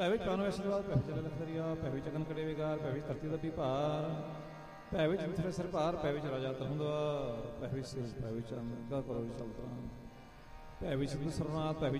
ਭੈ ਵਿੱਚ ਪਾਉਣ ਵੈਸ਼ਨਵਾਦ, ਭੈ ਵਿੱਚ ਲਖਦਰੀਆ, ਭੈ ਵਿੱਚ ਅਗਨ ਕੜੇ ਵਿਗਾਰ, ਭੈ ਵਿੱਚ ਧਰਤੀ ਦੱਬੀ ਭਾਰ, ਭੈ ਵਿੱਚ ਮਿੱਥੜੇ ਸਰ ਭਾਰ, ਭੈ ਵਿੱਚ ਰਾਜਾ ਤਰੁੰਦਵਾਰ, ਭੈ ਵਿੱਚ ਸਿਰ, ਭੈ ਵਿੱਚ ਅੰਗਾ ਕਰੋ ਚਲਤਾ, ਭੈ ਵਿੱਚ ਸਰਨਾਥ, ਭੈ ਵਿੱਚ